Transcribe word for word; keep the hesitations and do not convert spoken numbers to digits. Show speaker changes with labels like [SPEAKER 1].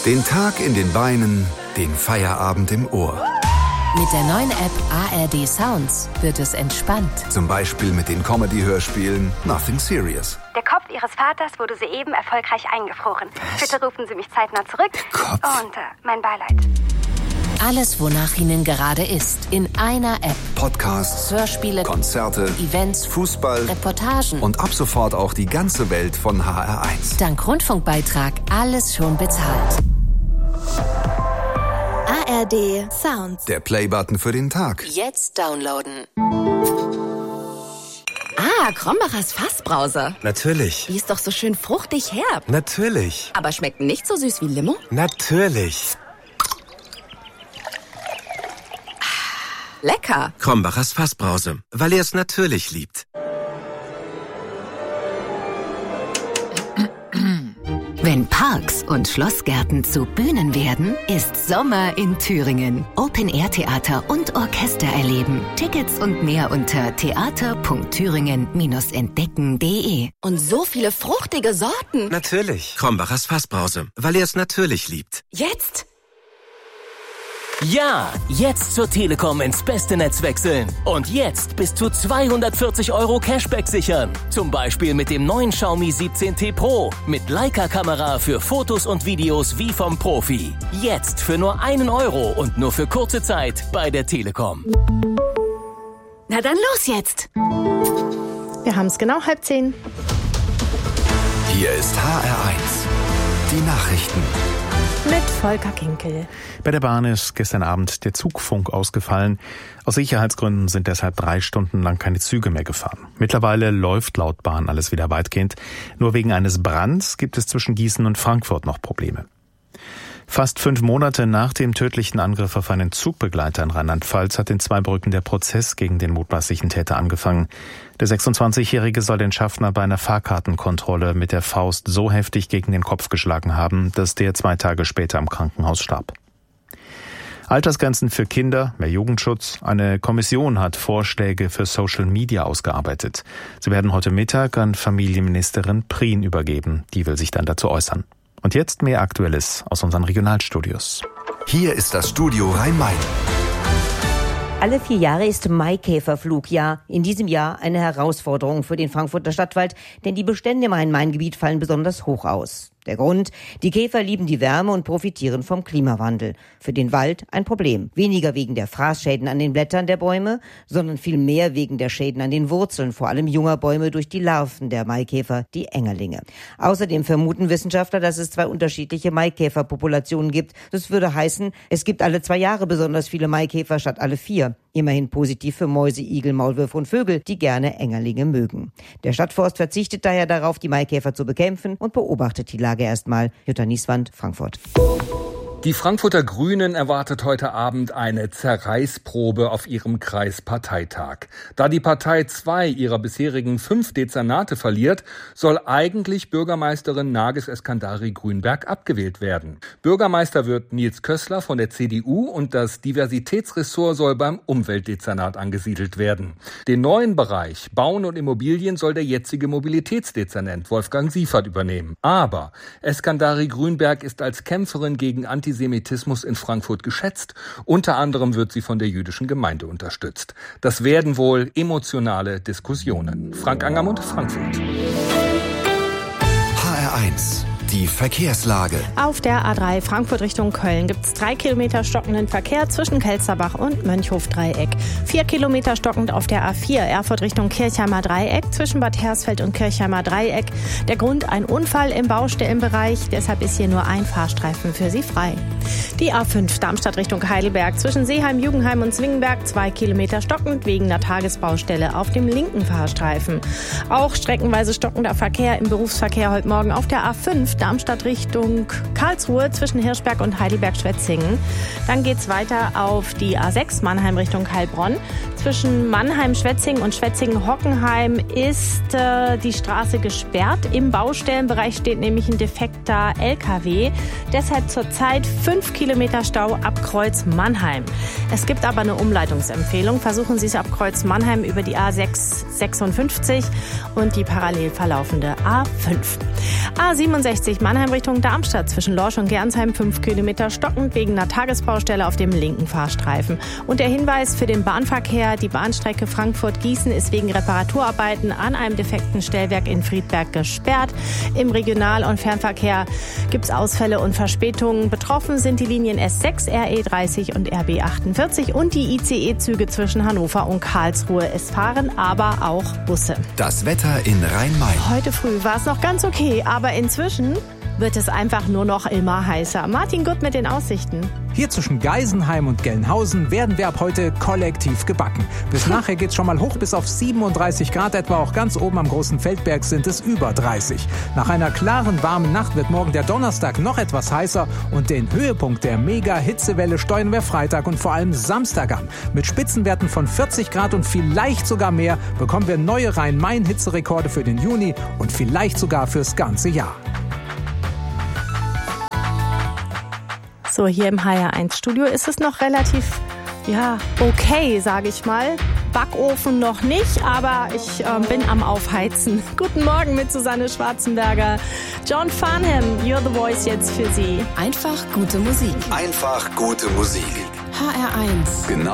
[SPEAKER 1] Den Tag in den Beinen, den Feierabend im Ohr.
[SPEAKER 2] Mit der neuen App A R D Sounds wird es entspannt.
[SPEAKER 1] Zum Beispiel mit den Comedy-Hörspielen Nothing Serious.
[SPEAKER 3] Der Kopf Ihres Vaters wurde soeben erfolgreich eingefroren.
[SPEAKER 1] Was?
[SPEAKER 3] Bitte rufen Sie mich zeitnah zurück.
[SPEAKER 1] Der Kopf?
[SPEAKER 3] Und äh, mein Beileid.
[SPEAKER 2] Alles, wonach Ihnen gerade ist, in einer App.
[SPEAKER 1] Podcasts,
[SPEAKER 2] Hörspiele,
[SPEAKER 1] Konzerte,
[SPEAKER 2] Events,
[SPEAKER 1] Fußball,
[SPEAKER 2] Reportagen
[SPEAKER 1] und ab sofort auch die ganze Welt von H R eins.
[SPEAKER 2] Dank Rundfunkbeitrag alles schon bezahlt.
[SPEAKER 4] A R D Sounds.
[SPEAKER 1] Der Playbutton für den Tag.
[SPEAKER 2] Jetzt downloaden.
[SPEAKER 4] Ah, Krombachers Fassbrause.
[SPEAKER 5] Natürlich.
[SPEAKER 4] Die ist doch so schön fruchtig herb.
[SPEAKER 5] Natürlich.
[SPEAKER 4] Aber schmeckt nicht so süß wie Limo?
[SPEAKER 5] Natürlich.
[SPEAKER 4] Lecker.
[SPEAKER 5] Krombachers Fassbrause, weil er es natürlich liebt.
[SPEAKER 6] Wenn Parks und Schlossgärten zu Bühnen werden, ist Sommer in Thüringen. Open-Air-Theater und Orchester erleben. Tickets und mehr unter theater punkt thüringen Bindestrich entdecken punkt de.
[SPEAKER 4] Und so viele fruchtige Sorten.
[SPEAKER 5] Natürlich. Krombachers Fassbrause, weil er es natürlich liebt.
[SPEAKER 4] Jetzt?
[SPEAKER 7] Ja, jetzt zur Telekom ins beste Netz wechseln. Und jetzt bis zu zweihundertvierzig Euro Cashback sichern. Zum Beispiel mit dem neuen Xiaomi siebzehn T Pro. Mit Leica-Kamera für Fotos und Videos wie vom Profi. Jetzt für nur einen Euro und nur für kurze Zeit bei der Telekom.
[SPEAKER 4] Na dann los jetzt.
[SPEAKER 8] Wir haben es genau halb zehn.
[SPEAKER 1] Hier ist H R eins. Die Nachrichten.
[SPEAKER 8] Mit Volker Kinkel.
[SPEAKER 9] Bei der Bahn ist gestern Abend der Zugfunk ausgefallen. Aus Sicherheitsgründen sind deshalb drei Stunden lang keine Züge mehr gefahren. Mittlerweile läuft laut Bahn alles wieder weitgehend. Nur wegen eines Brands gibt es zwischen Gießen und Frankfurt noch Probleme. Fast fünf Monate nach dem tödlichen Angriff auf einen Zugbegleiter in Rheinland-Pfalz hat in Zweibrücken der Prozess gegen den mutmaßlichen Täter angefangen. Der sechsundzwanzigjährige soll den Schaffner bei einer Fahrkartenkontrolle mit der Faust so heftig gegen den Kopf geschlagen haben, dass der zwei Tage später im Krankenhaus starb. Altersgrenzen für Kinder, mehr Jugendschutz. Eine Kommission hat Vorschläge für Social Media ausgearbeitet. Sie werden heute Mittag an Familienministerin Prien übergeben. Die will sich dann dazu äußern. Und jetzt mehr Aktuelles aus unseren Regionalstudios.
[SPEAKER 1] Hier ist das Studio Rhein-Main.
[SPEAKER 10] Alle vier Jahre ist Maikäferflugjahr. In diesem Jahr eine Herausforderung für den Frankfurter Stadtwald, denn die Bestände im Rhein-Main-Gebiet fallen besonders hoch aus. Der Grund? Die Käfer lieben die Wärme und profitieren vom Klimawandel. Für den Wald ein Problem. Weniger wegen der Fraßschäden an den Blättern der Bäume, sondern viel mehr wegen der Schäden an den Wurzeln, vor allem junger Bäume durch die Larven der Maikäfer, die Engerlinge. Außerdem vermuten Wissenschaftler, dass es zwei unterschiedliche Maikäferpopulationen gibt. Das würde heißen, es gibt alle zwei Jahre besonders viele Maikäfer statt alle vier. Immerhin positiv für Mäuse, Igel, Maulwürfe und Vögel, die gerne Engerlinge mögen. Der Stadtforst verzichtet daher darauf, die Maikäfer zu bekämpfen und beobachtet die Lage erstmal. Jutta Nieswand, Frankfurt.
[SPEAKER 11] Die Frankfurter Grünen erwartet heute Abend eine Zerreißprobe auf ihrem Kreisparteitag. Da die Partei zwei ihrer bisherigen fünf Dezernate verliert, soll eigentlich Bürgermeisterin Nargis Eskandari-Grünberg abgewählt werden. Bürgermeister wird Nils Kössler von der C D U und das Diversitätsressort soll beim Umweltdezernat angesiedelt werden. Den neuen Bereich Bauen und Immobilien soll der jetzige Mobilitätsdezernent Wolfgang Siefert übernehmen. Aber Eskandari-Grünberg ist als Kämpferin gegen Antisemitismus Antisemitismus in Frankfurt geschätzt. Unter anderem wird sie von der jüdischen Gemeinde unterstützt. Das werden wohl emotionale Diskussionen. Frank Angermund, Frankfurt.
[SPEAKER 1] H R eins. Die Verkehrslage.
[SPEAKER 8] Auf der A drei Frankfurt Richtung Köln gibt es drei Kilometer stockenden Verkehr zwischen Kelsterbach und Mönchhof-Dreieck. Vier Kilometer stockend auf der A vier Erfurt Richtung Kirchheimer Dreieck zwischen Bad Hersfeld und Kirchheimer Dreieck. Der Grund ein Unfall im Baustellenbereich, deshalb ist hier nur ein Fahrstreifen für Sie frei. Die A fünf Darmstadt Richtung Heidelberg zwischen Seeheim, Jugendheim und Zwingenberg zwei Kilometer stockend wegen einer Tagesbaustelle auf dem linken Fahrstreifen. Auch streckenweise stockender Verkehr im Berufsverkehr heute Morgen auf der A fünf Darmstadt Richtung Karlsruhe zwischen Hirschberg und Heidelberg-Schwetzingen. Dann geht's weiter auf die A sechs Mannheim Richtung Heilbronn. Zwischen Mannheim-Schwetzingen und Schwetzingen-Hockenheim ist äh, die Straße gesperrt. Im Baustellenbereich steht nämlich ein defekter L K W. Deshalb zurzeit fünf Kilometer Stau ab Kreuz Mannheim. Es gibt aber eine Umleitungsempfehlung. Versuchen Sie es ab Kreuz Mannheim über die A sechs sechsundfünfzig und die parallel verlaufende A fünf. A siebenundsechzig sechzig Mannheim Richtung Darmstadt zwischen Lorsch und Gernsheim fünf Kilometer stockend wegen einer Tagesbaustelle auf dem linken Fahrstreifen. Und der Hinweis für den Bahnverkehr, die Bahnstrecke Frankfurt-Gießen ist wegen Reparaturarbeiten an einem defekten Stellwerk in Friedberg gesperrt. Im Regional- und Fernverkehr gibt es Ausfälle und Verspätungen. Betroffen sind die Linien S sechs, R E dreißig und R B achtundvierzig und die I C E-Züge zwischen Hannover und Karlsruhe. Es fahren aber auch Busse.
[SPEAKER 1] Das Wetter in Rhein-Main.
[SPEAKER 8] Heute früh war es noch ganz okay, aber inzwischen wird es einfach nur noch immer heißer. Martin Gutt mit den Aussichten.
[SPEAKER 12] Hier zwischen Geisenheim und Gelnhausen werden wir ab heute kollektiv gebacken. Bis nachher geht's schon mal hoch bis auf siebenunddreißig Grad etwa. Auch ganz oben am Großen Feldberg sind es über dreißig. Nach einer klaren, warmen Nacht wird morgen der Donnerstag noch etwas heißer. Und den Höhepunkt der Mega-Hitzewelle steuern wir Freitag und vor allem Samstag an. Mit Spitzenwerten von vierzig Grad und vielleicht sogar mehr bekommen wir neue Rhein-Main-Hitzerekorde für den Juni und vielleicht sogar fürs ganze Jahr.
[SPEAKER 8] So, hier im H R eins Studio ist es noch relativ, ja, okay, sage ich mal. Backofen noch nicht, aber ich äh, bin am Aufheizen. Guten Morgen mit Susanne Schwarzenberger. John Farnham, You're the Voice jetzt für Sie.
[SPEAKER 2] Einfach gute Musik.
[SPEAKER 1] Einfach gute Musik.
[SPEAKER 2] H R eins.
[SPEAKER 1] Genau